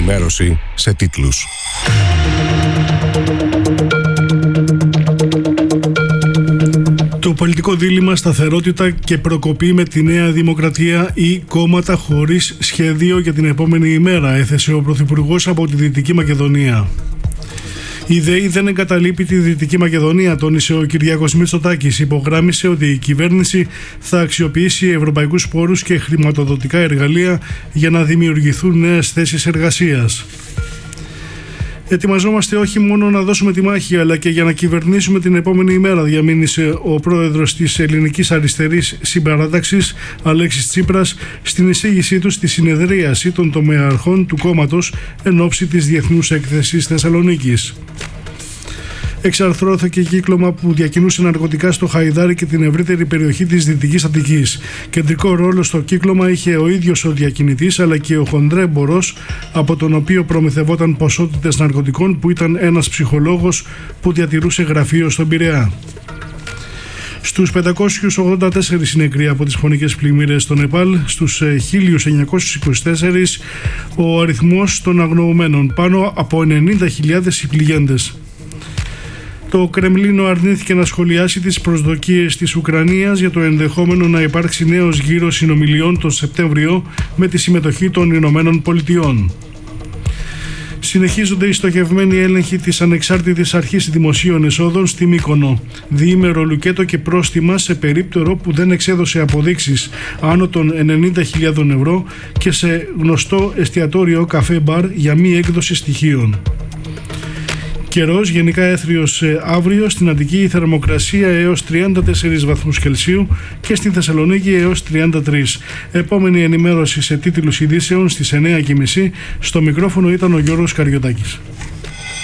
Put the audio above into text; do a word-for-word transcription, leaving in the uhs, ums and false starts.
ενημέρωση σε τίτλους. Το πολιτικό δίλημμα σταθερότητα και προκοπή με τη Νέα Δημοκρατία ή κόμματα χωρίς σχέδιο για την επόμενη ημέρα, έθεσε ο Πρωθυπουργός από τη Δυτική Μακεδονία. Η ΔΕΗ δεν εγκαταλείπει τη Δυτική Μακεδονία, τόνισε ο Κυριάκος Μητσοτάκης. Υπογράμμισε ότι η κυβέρνηση θα αξιοποιήσει ευρωπαϊκούς πόρους και χρηματοδοτικά εργαλεία για να δημιουργηθούν νέες θέσεις εργασίας. Ετοιμαζόμαστε όχι μόνο να δώσουμε τη μάχη, αλλά και για να κυβερνήσουμε την επόμενη ημέρα, διαμήνυσε ο πρόεδρος της Ελληνικής Αριστερής Συμπαράταξης, Αλέξης Τσίπρας, στην εισήγησή του στη συνεδρίαση των τομεαρχών του κόμματος εν ώψη της Διεθνούς Έκθεσης Θεσσαλονίκης. Εξαρθρώθηκε κύκλωμα που διακινούσε ναρκωτικά στο Χαϊδάρι και την ευρύτερη περιοχή της Δυτικής Αττικής. Κεντρικό ρόλο στο κύκλωμα είχε ο ίδιος ο διακινητής, αλλά και ο χονδρέμπορος, από τον οποίο προμηθευόταν ποσότητες ναρκωτικών, που ήταν ένας ψυχολόγος που διατηρούσε γραφείο στον Πειραιά. Στους πεντακόσιους ογδόντα τέσσερα νεκροί από τις φωνικές πλημμύρες στο Νεπάλ, στους χίλια εννιακόσιους είκοσι τέσσερα ο αριθμός των αγνοωμένων, πάνω από ενενήντα χιλιάδες οι πληγέντες. Το Κρεμλίνο αρνήθηκε να σχολιάσει τις προσδοκίες της Ουκρανίας για το ενδεχόμενο να υπάρξει νέος γύρος συνομιλιών τον Σεπτέμβριο με τη συμμετοχή των Ηνωμένων Πολιτειών. Συνεχίζονται οι στοχευμένοι έλεγχοι της Ανεξάρτητης Αρχής Δημοσίων Εσόδων στη Μύκονο. Διήμερο λουκέτο και πρόστιμα σε περίπτερο που δεν εξέδωσε αποδείξεις άνω των ενενήντα χιλιάδων ευρώ και σε γνωστό εστιατόριο καφέ μπαρ για μη έκδοση στοιχείων. Καιρός γενικά έθριος αύριο, στην Αττική η θερμοκρασία έως τριάντα τέσσερις βαθμούς Κελσίου και στην Θεσσαλονίκη έως τριάντα τρία. Επόμενη ενημέρωση σε τίτλους ειδήσεων στις εννιά και μισή. Στο μικρόφωνο ήταν ο Γιώργος Καριωτάκης.